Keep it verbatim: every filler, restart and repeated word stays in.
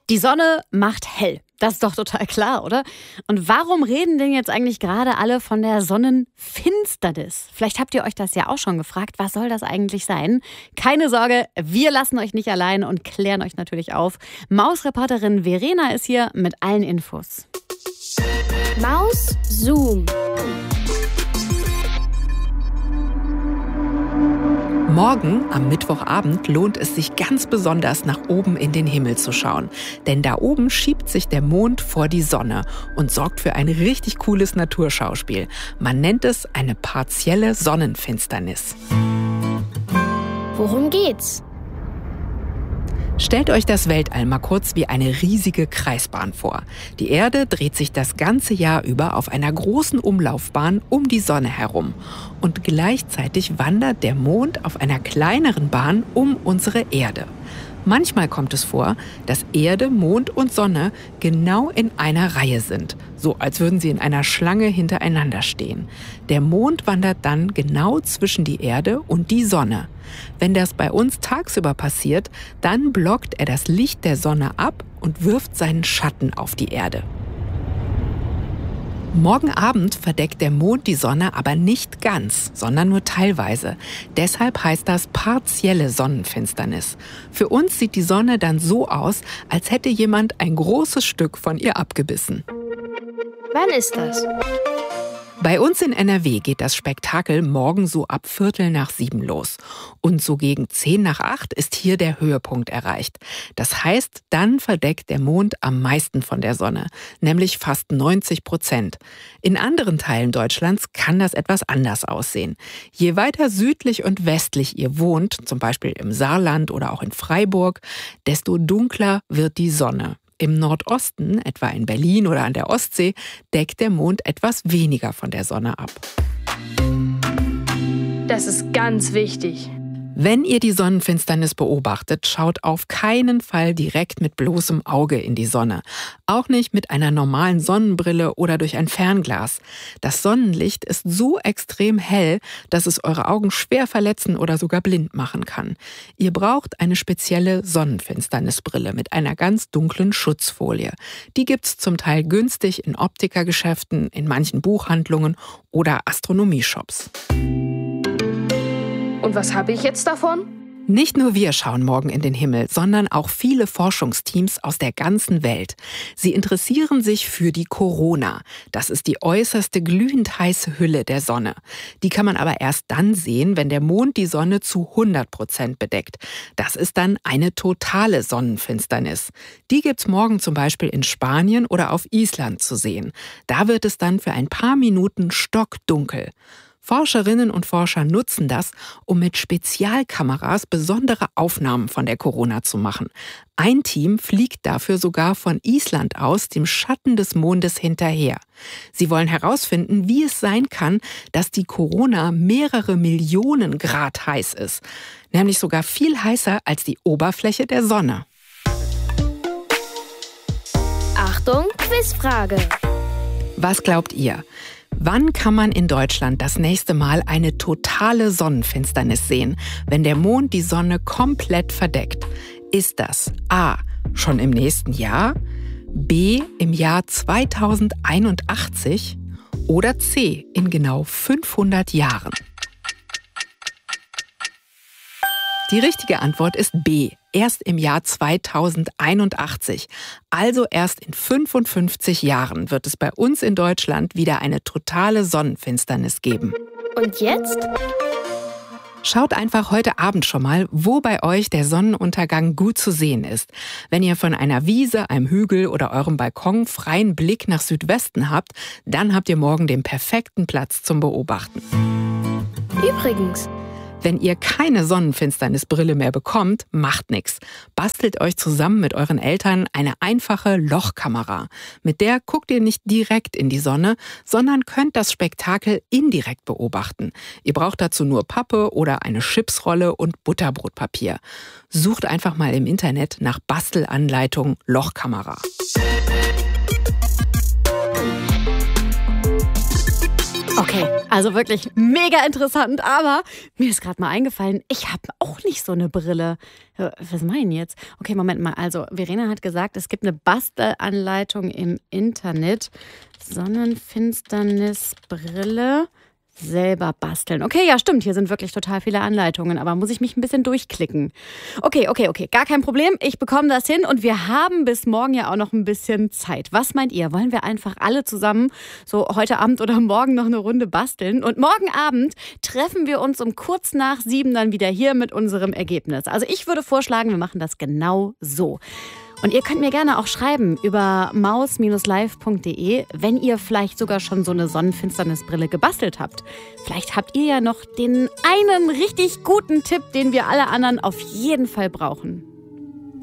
Die Sonne macht hell. Das ist doch total klar, oder? Und warum reden denn jetzt eigentlich gerade alle von der Sonnenfinsternis? Vielleicht habt ihr euch das ja auch schon gefragt. Was soll das eigentlich sein? Keine Sorge, wir lassen euch nicht allein und klären euch natürlich auf. Maus-Reporterin Verena ist hier mit allen Infos. Maus Zoom. Morgen, am Mittwochabend, lohnt es sich ganz besonders, nach oben in den Himmel zu schauen. Denn da oben schiebt sich der Mond vor die Sonne und sorgt für ein richtig cooles Naturschauspiel. Man nennt es eine partielle Sonnenfinsternis. Worum geht's? Stellt euch das Weltall mal kurz wie eine riesige Kreisbahn vor. Die Erde dreht sich das ganze Jahr über auf einer großen Umlaufbahn um die Sonne herum. Und gleichzeitig wandert der Mond auf einer kleineren Bahn um unsere Erde. Manchmal kommt es vor, dass Erde, Mond und Sonne genau in einer Reihe sind, so als würden sie in einer Schlange hintereinander stehen. Der Mond wandert dann genau zwischen die Erde und die Sonne. Wenn das bei uns tagsüber passiert, dann blockt er das Licht der Sonne ab und wirft seinen Schatten auf die Erde. Morgen Abend verdeckt der Mond die Sonne aber nicht ganz, sondern nur teilweise. Deshalb heißt das partielle Sonnenfinsternis. Für uns sieht die Sonne dann so aus, als hätte jemand ein großes Stück von ihr abgebissen. Wann ist das? Bei uns in N R W geht das Spektakel morgen so ab Viertel nach sieben los. Und so gegen zehn nach acht ist hier der Höhepunkt erreicht. Das heißt, dann verdeckt der Mond am meisten von der Sonne, nämlich fast neunzig Prozent. In anderen Teilen Deutschlands kann das etwas anders aussehen. Je weiter südlich und westlich ihr wohnt, zum Beispiel im Saarland oder auch in Freiburg, desto dunkler wird die Sonne. Im Nordosten, etwa in Berlin oder an der Ostsee, deckt der Mond etwas weniger von der Sonne ab. Das ist ganz wichtig. Wenn ihr die Sonnenfinsternis beobachtet, schaut auf keinen Fall direkt mit bloßem Auge in die Sonne. Auch nicht mit einer normalen Sonnenbrille oder durch ein Fernglas. Das Sonnenlicht ist so extrem hell, dass es eure Augen schwer verletzen oder sogar blind machen kann. Ihr braucht eine spezielle Sonnenfinsternisbrille mit einer ganz dunklen Schutzfolie. Die gibt's zum Teil günstig in Optikergeschäften, in manchen Buchhandlungen oder Astronomieshops. Und was habe ich jetzt davon? Nicht nur wir schauen morgen in den Himmel, sondern auch viele Forschungsteams aus der ganzen Welt. Sie interessieren sich für die Corona. Das ist die äußerste glühend heiße Hülle der Sonne. Die kann man aber erst dann sehen, wenn der Mond die Sonne zu hundert Prozent bedeckt. Das ist dann eine totale Sonnenfinsternis. Die gibt's morgen zum Beispiel in Spanien oder auf Island zu sehen. Da wird es dann für ein paar Minuten stockdunkel. Forscherinnen und Forscher nutzen das, um mit Spezialkameras besondere Aufnahmen von der Corona zu machen. Ein Team fliegt dafür sogar von Island aus dem Schatten des Mondes hinterher. Sie wollen herausfinden, wie es sein kann, dass die Corona mehrere Millionen Grad heiß ist. Nämlich sogar viel heißer als die Oberfläche der Sonne. Achtung, Quizfrage. Was glaubt ihr? Wann kann man in Deutschland das nächste Mal eine totale Sonnenfinsternis sehen, wenn der Mond die Sonne komplett verdeckt? Ist das A. schon im nächsten Jahr, B. im Jahr zweitausendeinundachtzig oder C. in genau fünfhundert Jahren? Die richtige Antwort ist B. Erst im Jahr zweitausendeinundachtzig. Also erst in fünfundfünfzig Jahren wird es bei uns in Deutschland wieder eine totale Sonnenfinsternis geben. Und jetzt? Schaut einfach heute Abend schon mal, wo bei euch der Sonnenuntergang gut zu sehen ist. Wenn ihr von einer Wiese, einem Hügel oder eurem Balkon freien Blick nach Südwesten habt, dann habt ihr morgen den perfekten Platz zum Beobachten. Übrigens, wenn ihr keine Sonnenfinsternisbrille mehr bekommt, macht nichts. Bastelt euch zusammen mit euren Eltern eine einfache Lochkamera. Mit der guckt ihr nicht direkt in die Sonne, sondern könnt das Spektakel indirekt beobachten. Ihr braucht dazu nur Pappe oder eine Chipsrolle und Butterbrotpapier. Sucht einfach mal im Internet nach Bastelanleitung Lochkamera. Okay. Okay, also wirklich mega interessant, aber mir ist gerade mal eingefallen, ich habe auch nicht so eine Brille. Was meinen jetzt? Okay, Moment mal. Also Verena hat gesagt, es gibt eine Bastelanleitung im Internet. Sonnenfinsternisbrille. Selber basteln. Okay, ja, stimmt. Hier sind wirklich total viele Anleitungen, aber muss ich mich ein bisschen durchklicken. Okay, okay, okay. Gar kein Problem. Ich bekomme das hin und wir haben bis morgen ja auch noch ein bisschen Zeit. Was meint ihr? Wollen wir einfach alle zusammen so heute Abend oder morgen noch eine Runde basteln? Und morgen Abend treffen wir uns um kurz nach sieben dann wieder hier mit unserem Ergebnis. Also ich würde vorschlagen, wir machen das genau so. Und ihr könnt mir gerne auch schreiben über maus Bindestrich live Punkt de, wenn ihr vielleicht sogar schon so eine Sonnenfinsternisbrille gebastelt habt. Vielleicht habt ihr ja noch den einen richtig guten Tipp, den wir alle anderen auf jeden Fall brauchen.